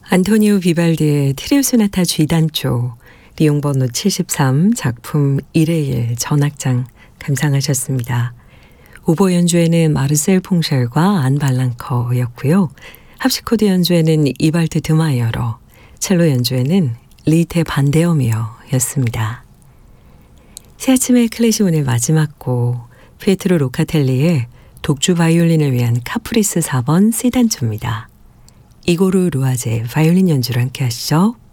안토니오 비발디의 트리오 소나타 G단조 비용 번호 73 작품 1의 1 전악장 감상하셨습니다. 오보 연주에는 마르셀 퐁셜과 안 발랑커였고요. 합시코드 연주에는 이발트 드마이어러, 첼로 연주에는 리테 반데어미어였습니다. 새 아침의 클래식 오늘 마지막 곡 피에트로 로카텔리의 독주 바이올린을 위한 카프리스 4번 C단조입니다. 이고르 루아제 바이올린 연주로 함께 하시죠.